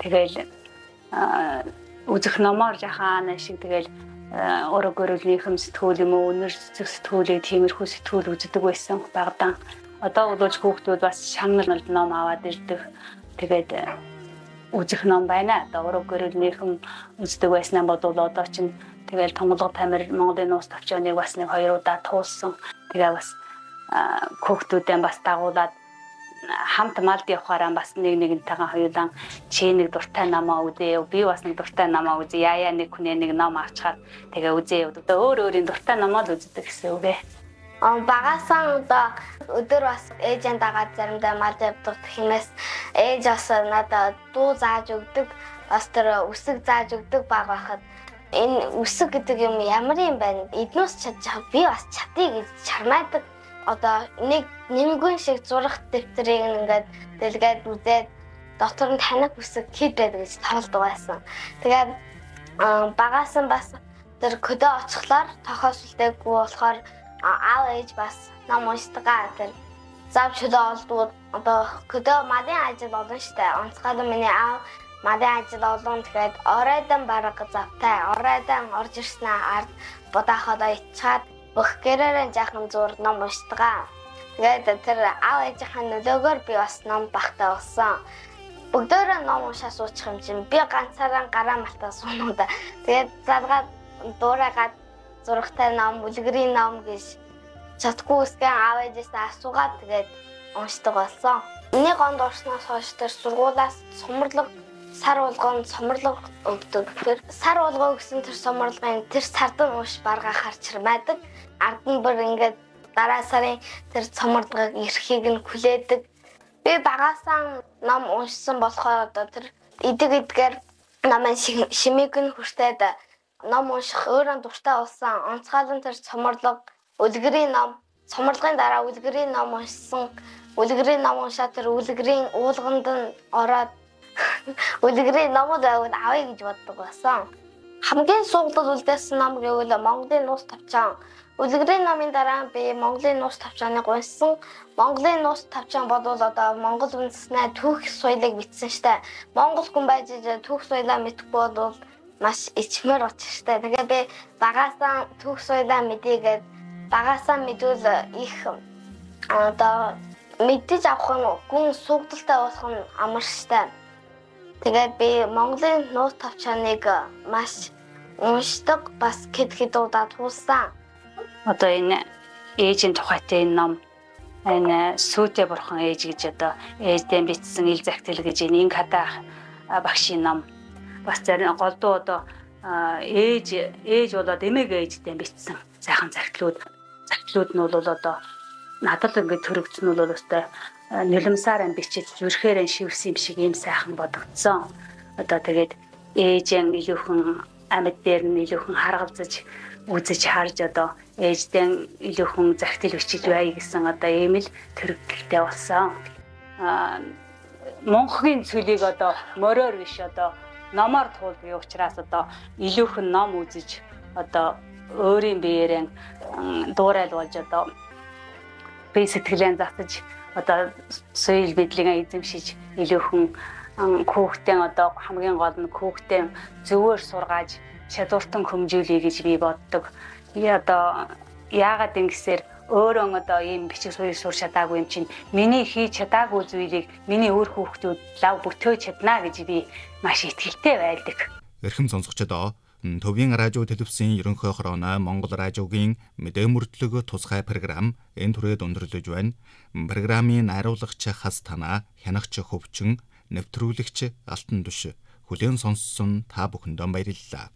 Тэгэл үзэх номоор жахаана шиг тэгэл ураг гөрөлнийхэм сэтгүүл юм уу өнөр сэтгүүлийг тиймэрхүү сэтгүүл үздэг байсан багадан. Одоо бол хүүхдүүд бас шагнал ном аваад ирдэг. Тэгээд үзэх ном байна. Одоо ураг гөрөлнийхэм үздэг байснаа бодвол одоо чинь тэгэл Тонголго тамир Монголын нуус тавчааныг бас 1-2 удаа туулсан. Тэгээ бас хүүхдүүдээ бас дагуулад хамт малд явахаараа бас нэгнтэйгээ хоёулаа чи нэг дуртай намаа үзээ. Би бас нэг дуртай намаа үзээ. Яа нэг хүнээ нэг ном авчгаад тэгээ үзээ. Одоо өөрийн дуртай номоо л үздэг гэсэн үг ээ. Багасаа одоо өдөр бас ээжийн дагаад заримдаа мал явдаг хэмээс ээж бас надад дуу зааж өгдөг. Бас тэр үсэг зааж өгдөг баг байхад энэ үсэг гэдэг юм ямар юм байна? Эднээс чадчих би бас чадъя гэж чармаадаг. Одоо нэг нэмгэн шиг зурах дэвтрийг ингээд дэлгээд үзээд дотор нь таних үсэг кидээд гэж тоолдог байсан. Тэгээд багаасан бас тэр көдөө очихлоор тохиолдолтойггүй болохоор аав ээж бас ном уншдаг. Тэр завч хөдөө олдвол одоо көдөө малын ажил олон штэ. Онцгой миний аав малын ажил олон тэгээд оройдон бараг завтай оройдон орж ирснээр ард будаахадаа ичаад бүх гэрээрээ жаахан зур ном уншдаг. Тэгээд тэр аав ээжийн нөлөөгөөр би бас ном багтаа болсон. Бүгдөө ном уншаа суучих юм чинь би ганцаараа гараа малтаа суунуудаа. Тэгээд залгаад дуурайгаад зурагтай ном, үлгэрийн ном гэж чадгүй үсгэн аав ээжээсээ асуугаад тэгээд уншдаг болсон. Нэг онд орсноос хойш тэр сургуулаас сумарлаг сар болгонд сумарлаг өгдөг. Тэр сар болгоо гэсэн тэр сумарлагын тэр сард нь ууш баргаа харч чармаадаг. Ард нь бүр ингээд дараа сарын тэр сумарлагыг эрхийг нь хүлээдэг. Би багасаа ном уншсан болохоор одоо тэр эдгээр намын шимийг нь хүртээд ном унших өөрөө дуртай болсон. Онцгойлон тэр сумарлаг үлгэрийн ном, сумарлагын дараа үлгэрийн ном уншсан. Үлгэрийн ном уншаад тэр үлгэрийн уулганд нь ороод үлгэрийн номод аваад авъя гэж боддог байсан. Хамгийн суугдал үлдээсэн ном гэвэл Монголын нуус тавчаан. Үлгэрийн номын дараа би Монголын нуус тавчааныг уншсан. Монголын нуус тавчаан бодвол одоо Монгол үндэснээ түүх соёлыг бичсэн штэ. Монгол хүн байж түүх соёлоо мэдэхгүй бол маш ичмэр учраас штэ. Тэгээ би багасаа түүх соёлоо мэдээгээд багасаа мэдвэл их одоо мэдээж авах нь гүн суугдалтай болох нь амар штэ. Тэгээд би Монголын нуус тавчааныг маш уншдаг, бас хэд удаа туулсан. Одоо энэ ээжийн тухайтай энэ ном энэ Сүйтэй бурхан ээж гэж одоо ээждээ бичсэн ил захидал гэж энэ хадаа багшийн ном. Бас зарим голдуу одоо ээж болоод эмээг ээждээ бичсэн сайхан захидлууд нь бол одоо надад ингээд төрөгцөн нь бол өстой нулимсаар бичиж зүрхээр шивсэн юм шиг ийм сайхан бодогдсон. Одоо тэгээд ээжэн илүүхэн амьд дээр нь илүүхэн харгалзаж үзэж харж одоо ээждэн илүүхэн захидал бичиж бай гэсэн одоо ийм л төрөгтэй болсон. Монголын цөлийг одоо мороор биш одоо номоор туулдаг учраас одоо илүүхэн ном үзэж одоо өөрийн биеэрээ дуурайлуулж одоо бие сэтгэлээ засаж одоо соёл бидлэгээ эзэмшиж илүүхэн хүүхдээ одоо хамгийн гол нь хүүхдээ зөвөр сургааж чадвартан хөгжүүлэе гэж би боддог. Би одоо яагаад ингэсээр өөрөө одоо ийм бичиг суурь сурч чадаагүй юм чинь миний хийж чадаагүй зүйлийг миний өөр хүүхдүүд лав бүтээж чадна гэж би маш итгэлтэй байдаг. Эрхэм сонсогчдоо Төвийн радио телевизийн ерөнхий хорооны Монгол радиогийн мэдээ мөрдлөг тусгай програм энэ түрээд өндөрлөж байна. Программын найруулагч Хас Танаа, хянагч Хөвчин, нэвтрүүлэгч Алтан Түш хүлээн сонссон та бүхэндээ баярлалаа.